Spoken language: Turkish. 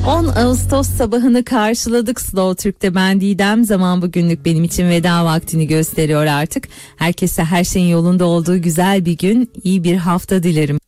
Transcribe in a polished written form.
10 Ağustos sabahını karşıladık Slow Türk'te. Ben Didem. Zaman bugünlük benim için veda vaktini gösteriyor artık. Herkese her şeyin yolunda olduğu güzel bir gün, iyi bir hafta dilerim.